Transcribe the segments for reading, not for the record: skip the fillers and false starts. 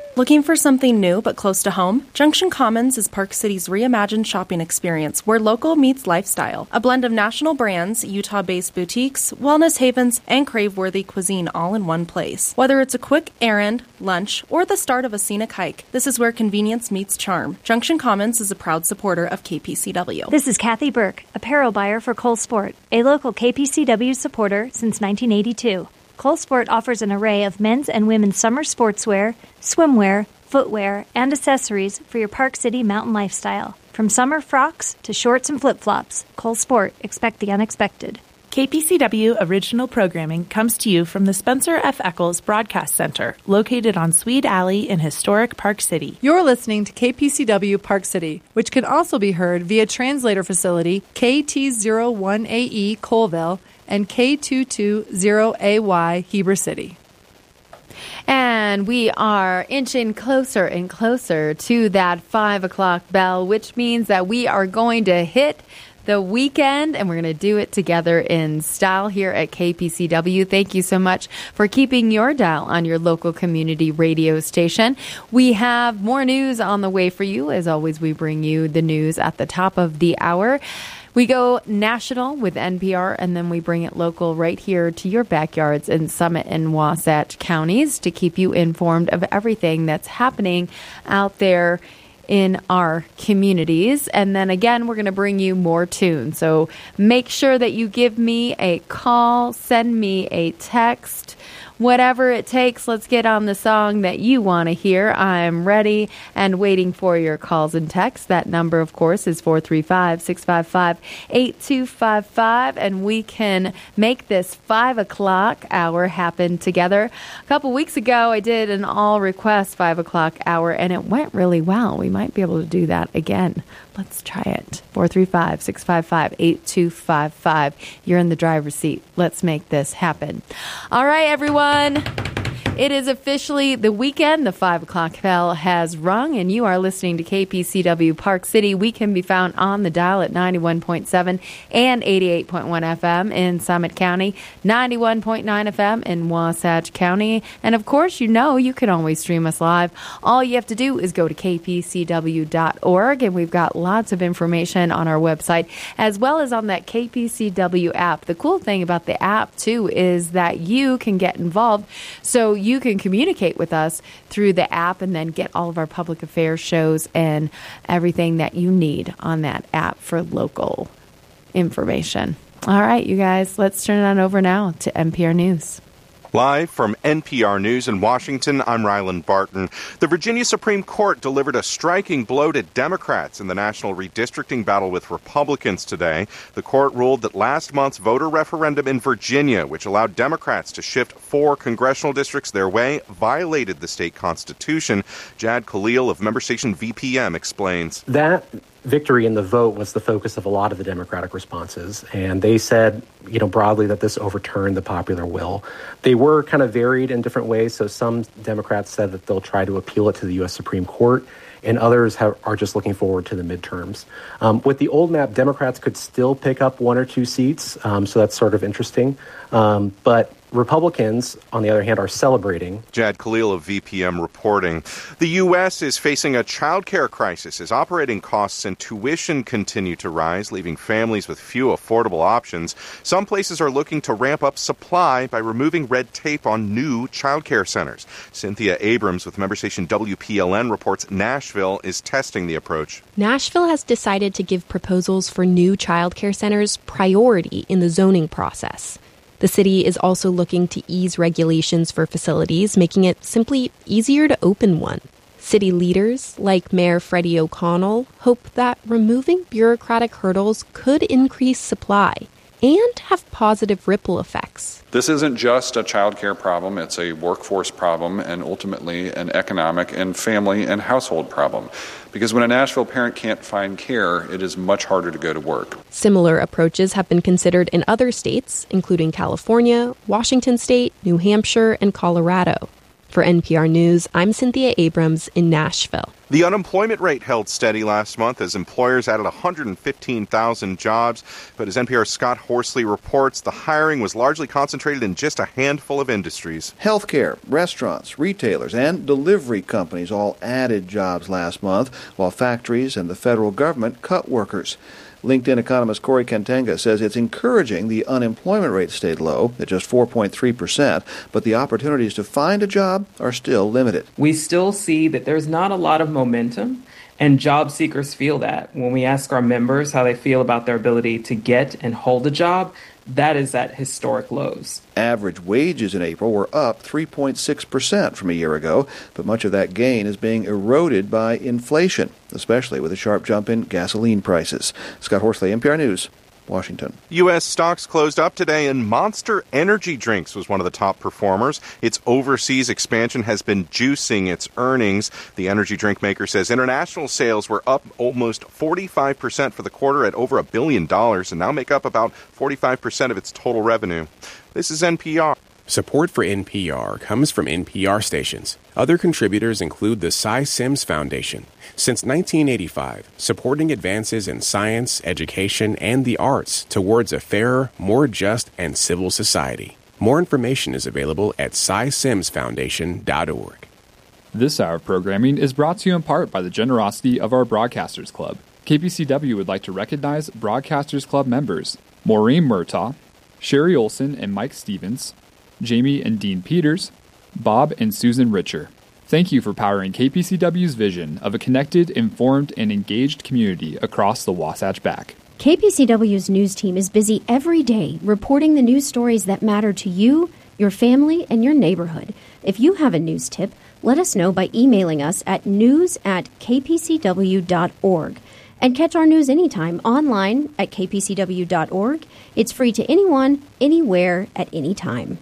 Looking for something new but close to home? Junction Commons is Park City's reimagined shopping experience where local meets lifestyle. A blend of national brands, Utah-based boutiques, wellness havens, and crave-worthy cuisine all in one place. Whether it's a quick errand, lunch, or the start of a scenic hike, this is where convenience meets charm. Junction Commons is a proud supporter of KPCW. This is Kathy Burke, apparel buyer for Cole Sport, a local KPCW supporter since 1982. Cole Sport offers an array of men's and women's summer sportswear, swimwear, footwear, and accessories for your Park City mountain lifestyle. From summer frocks to shorts and flip-flops, Cole Sport, expect the unexpected. KPCW original programming comes to you from the Spencer F. Eccles Broadcast Center, located on Swede Alley in historic Park City. You're listening to KPCW Park City, which can also be heard via translator facility KT01AE Colville and K220AY Heber City. And we are inching closer and closer to that 5 o'clock bell, which means that we are going to hit the weekend, and we're going to do it together in style here at KPCW. Thank you so much for keeping your dial on your local community radio station. We have more news on the way for you. As always, we bring you the news at the top of the hour. We go national with NPR, and then we bring it local right here to your backyards in Summit and Wasatch counties to keep you informed of everything that's happening out there in our communities. And then again, we're going to bring you more tunes. So make sure that you give me a call, send me a text, whatever it takes. Let's get on the song that you want to hear. I'm ready and waiting for your calls and texts. That number, of course, is 435-655-8255, and we can make this 5 o'clock hour happen together. A couple weeks ago, I did an all-request 5 o'clock hour, and it went really well. We might be able to do that again. Let's try it. 435-655-8255. You're in the driver's seat. Let's make this happen. All right, everyone. It is officially the weekend. The 5 o'clock bell has rung, and you are listening to KPCW Park City. We can be found on the dial at 91.7 and 88.1 FM in Summit County, 91.9 FM in Wasatch County. And, of course, you know you can always stream us live. All you have to do is go to kpcw.org, and we've got lots of information on our website, as well as on that KPCW app. The cool thing about the app, too, is that you can get involved, so you can communicate with us through the app and then get all of our public affairs shows and everything that you need on that app for local information. All right, you guys, let's turn it on over now to NPR News. Live from NPR News in Washington, I'm Ryland Barton. The Virginia Supreme Court delivered a striking blow to Democrats in the national redistricting battle with Republicans today. The court ruled that last month's voter referendum in Virginia, which allowed Democrats to shift 4 congressional districts their way, violated the state constitution. Jad Khalil of member station VPM explains. That victory in the vote was the focus of a lot of the Democratic responses, and they said, broadly that this overturned the popular will. They were kind of varied in different ways, so some Democrats said that they'll try to appeal it to the U.S. Supreme Court, and others are just looking forward to the midterms. With the old map, Democrats could still pick up 1 or 2 seats, so that's sort of interesting. But Republicans, on the other hand, are celebrating. Jad Khalil of VPM reporting. The U.S. is facing a child care crisis as operating costs and tuition continue to rise, leaving families with few affordable options. Some places are looking to ramp up supply by removing red tape on new child care centers. Cynthia Abrams with member station WPLN reports Nashville is testing the approach. Nashville has decided to give proposals for new child care centers priority in the zoning process. The city is also looking to ease regulations for facilities, making it simply easier to open one. City leaders, like Mayor Freddie O'Connell, hope that removing bureaucratic hurdles could increase supply and have positive ripple effects. This isn't just a child care problem, it's a workforce problem and ultimately an economic and family and household problem. Because when a Nashville parent can't find care, it is much harder to go to work. Similar approaches have been considered in other states, including California, Washington State, New Hampshire, and Colorado. For NPR News, I'm Cynthia Abrams in Nashville. The unemployment rate held steady last month as employers added 115,000 jobs. But as NPR's Scott Horsley reports, the hiring was largely concentrated in just a handful of industries. Healthcare, restaurants, retailers, and delivery companies all added jobs last month, while factories and the federal government cut workers. LinkedIn economist Corey Kentenga says it's encouraging the unemployment rate stayed low at just 4.3%, but the opportunities to find a job are still limited. We still see that there's not a lot of momentum, and job seekers feel that. When we ask our members how they feel about their ability to get and hold a job, that is at historic lows. Average wages in April were up 3.6% from a year ago, but much of that gain is being eroded by inflation, especially with a sharp jump in gasoline prices. Scott Horsley, NPR News, Washington. U.S. stocks closed up today, and Monster Energy Drinks was one of the top performers. Its overseas expansion has been juicing its earnings. The energy drink maker says international sales were up almost 45% for the quarter at over $1 billion and now make up about 45% of its total revenue. This is NPR. Support for NPR comes from NPR stations. Other contributors include the Cy Sims Foundation. Since 1985, supporting advances in science, education, and the arts towards a fairer, more just, and civil society. More information is available at cysimsfoundation.org. This hour of programming is brought to you in part by the generosity of our Broadcasters Club. KPCW would like to recognize Broadcasters Club members Maureen Murtaugh, Sherry Olson and Mike Stevens, Jamie and Dean Peters, Bob and Susan Richer. Thank you for powering KPCW's vision of a connected, informed, and engaged community across the Wasatch Back. KPCW's news team is busy every day reporting the news stories that matter to you, your family, and your neighborhood. If you have a news tip, let us know by emailing us at news@kpcw.org. And catch our news anytime online at kpcw.org. It's free to anyone, anywhere, at any time.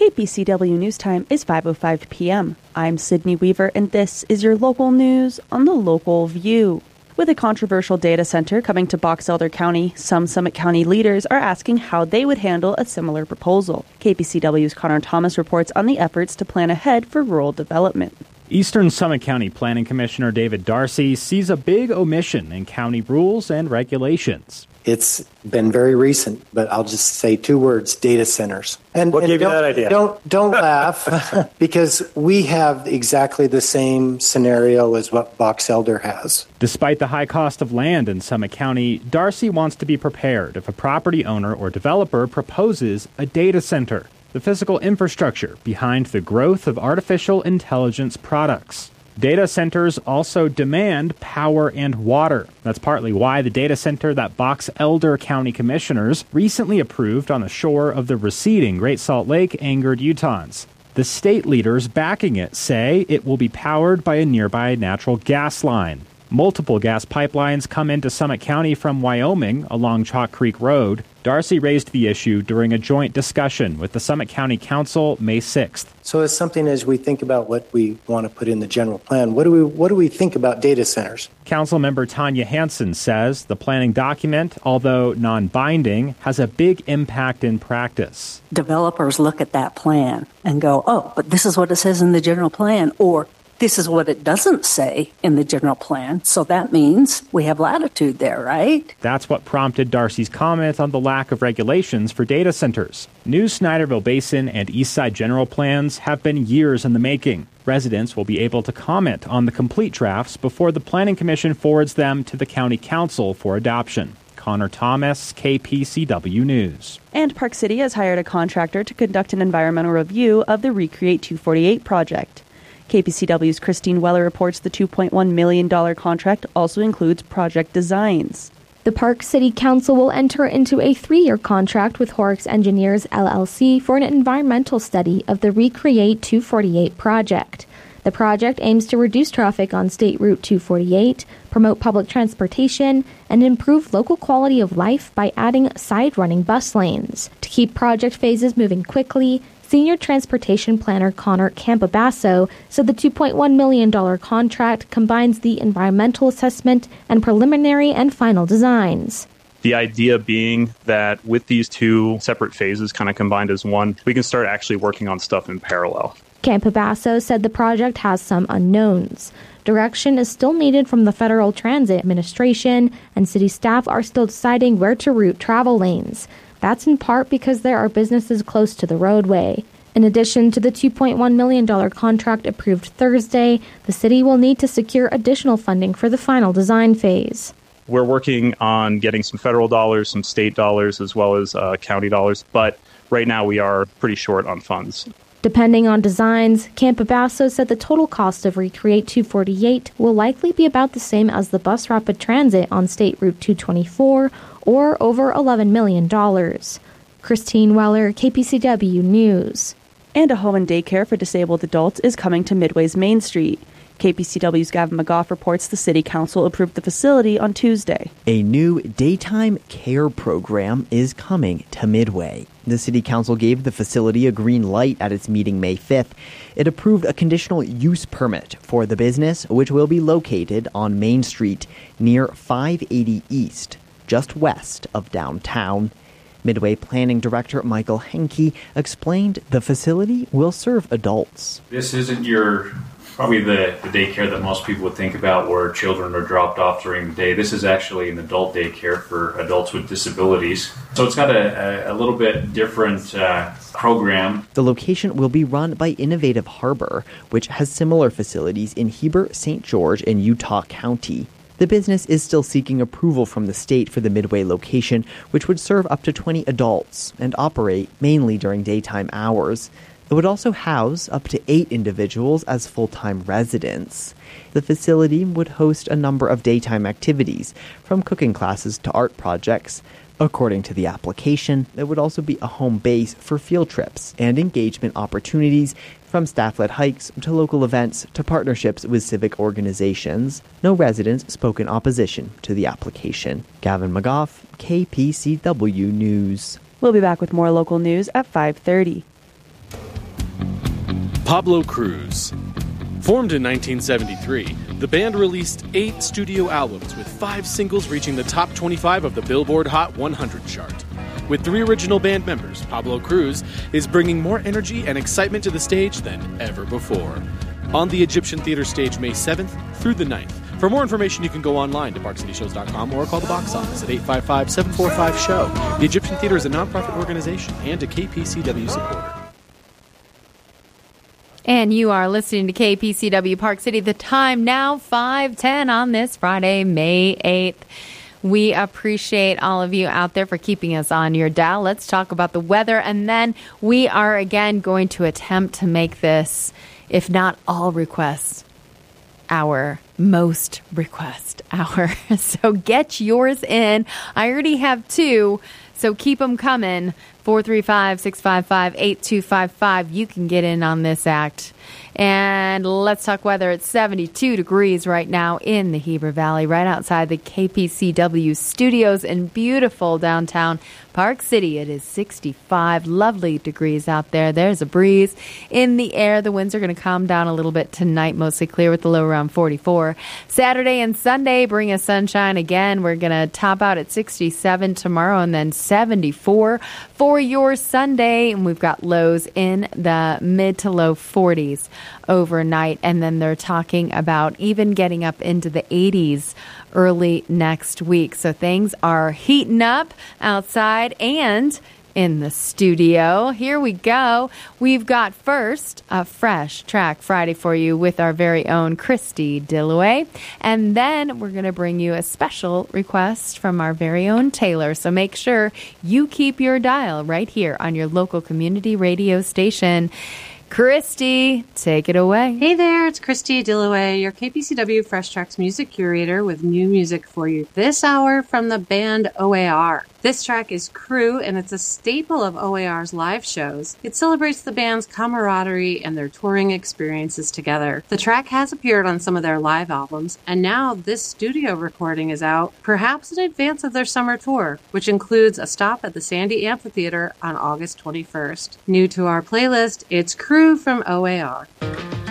KPCW News Time is 5:05 p.m. I'm Sydney Weaver, and this is your local news on the Local View. With a controversial data center coming to Box Elder County, some Summit County leaders are asking how they would handle a similar proposal. KPCW's Connor Thomas reports on the efforts to plan ahead for rural development. Eastern Summit County Planning Commissioner David Darcy sees a big omission in county rules and regulations. It's been very recent, but I'll just say two words: data centers. What gave you that idea? Don't laugh, because we have exactly the same scenario as what Box Elder has. Despite the high cost of land in Summit County, Darcy wants to be prepared if a property owner or developer proposes a data center, the physical infrastructure behind the growth of artificial intelligence products. Data centers also demand power and water. That's partly why the data center that Box Elder County commissioners recently approved on the shore of the receding Great Salt Lake angered Utahns. The state leaders backing it say it will be powered by a nearby natural gas line. Multiple gas pipelines come into Summit County from Wyoming along Chalk Creek Road. Darcy raised the issue during a joint discussion with the Summit County Council May 6th. So as something as we think about what we want to put in the general plan, what do we think about data centers? Councilmember Tanya Hansen says the planning document, although non-binding, has a big impact in practice. Developers look at that plan and go, oh, but this is what it says in the general plan, or this is what it doesn't say in the general plan, so that means we have latitude there, right? That's what prompted Darcy's comment on the lack of regulations for data centers. New Snyderville Basin and Eastside general plans have been years in the making. Residents will be able to comment on the complete drafts before the Planning Commission forwards them to the County Council for adoption. Connor Thomas, KPCW News. And Park City has hired a contractor to conduct an environmental review of the Recreate 248 project. KPCW's Christine Weller reports the $2.1 million contract also includes project designs. The Park City Council will enter into a 3-year contract with Horrocks Engineers, LLC for an environmental study of the Recreate 248 project. The project aims to reduce traffic on State Route 248, promote public transportation, and improve local quality of life by adding side-running bus lanes. To keep project phases moving quickly, Senior Transportation Planner Connor Campobasso said the $2.1 million contract combines the environmental assessment and preliminary and final designs. The idea being that with these two separate phases kind of combined as one, we can start actually working on stuff in parallel. Campobasso said the project has some unknowns. Direction is still needed from the Federal Transit Administration, and city staff are still deciding where to route travel lanes. That's in part because there are businesses close to the roadway. In addition to the $2.1 million contract approved Thursday, the city will need to secure additional funding for the final design phase. We're working on getting some federal dollars, some state dollars, as well as county dollars, but right now we are pretty short on funds. Depending on designs, Campobasso said the total cost of Recreate 248 will likely be about the same as the bus rapid transit on State Route 224, or over $11 million. Christine Weller, KPCW News. And a home and daycare for disabled adults is coming to Midway's Main Street. KPCW's Gavin McGough reports the City Council approved the facility on Tuesday. A new daytime care program is coming to Midway. The City Council gave the facility a green light at its meeting May 5th. It approved a conditional use permit for the business, which will be located on Main Street near 580 East, just west of downtown. Midway Planning Director Michael Henke explained the facility will serve adults. This isn't probably the daycare that most people would think about where children are dropped off during the day. This is actually an adult daycare for adults with disabilities. So it's got a little bit different program. The location will be run by Innovative Harbor, which has similar facilities in Heber, St. George, and Utah County. The business is still seeking approval from the state for the Midway location, which would serve up to 20 adults and operate mainly during daytime hours. It would also house up to 8 individuals as full-time residents. The facility would host a number of daytime activities, from cooking classes to art projects. According to the application, it would also be a home base for field trips and engagement opportunities, from staff-led hikes to local events to partnerships with civic organizations. No residents spoke in opposition to the application. Gavin McGough, KPCW News. We'll be back with more local news at 5:30. Pablo Cruz. Formed in 1973, the band released 8 studio albums with 5 singles reaching the top 25 of the Billboard Hot 100 chart. With 3 original band members, Pablo Cruz is bringing more energy and excitement to the stage than ever before. On the Egyptian Theater stage May 7th through the 9th. For more information, you can go online to parkcityshows.com or call the box office at 855-745-SHOW. The Egyptian Theater is a nonprofit organization and a KPCW supporter. And you are listening to KPCW Park City. The time now 5:10 on this Friday, May 8th. We appreciate all of you out there for keeping us on your dial. Let's talk about the weather, and then we are again going to attempt to make this, if not all requests, our most request hour. So get yours in. I already have 2, so keep them coming. 435-655-8255. You can get in on this act. And let's talk weather. It's 72 degrees right now in the Heber Valley, right outside the KPCW studios in beautiful downtown Park City. It is 65 lovely degrees out there. There's a breeze in the air. The winds are going to calm down a little bit tonight, mostly clear with the low around 44. Saturday and Sunday bring us sunshine again. We're going to top out at 67 tomorrow and then 74 for your Sunday. And we've got lows in the mid to low 40s overnight. And then they're talking about even getting up into the 80s early next week. So things are heating up outside and in the studio. Here we go. We've got first a Fresh Track Friday for you with our very own Christy Dillaway. And then we're going to bring you a special request from our very own Taylor. So make sure you keep your dial right here on your local community radio station. Christy, take it away. Hey there, it's Christy Dillaway, your KPCW Fresh Tracks music curator with new music for you this hour from the band OAR. This track is Crew, and it's a staple of OAR's live shows. It celebrates the band's camaraderie and their touring experiences together. The track has appeared on some of their live albums, and now this studio recording is out, perhaps in advance of their summer tour, which includes a stop at the Sandy Amphitheater on August 21st. New to our playlist, it's Crew from OAR.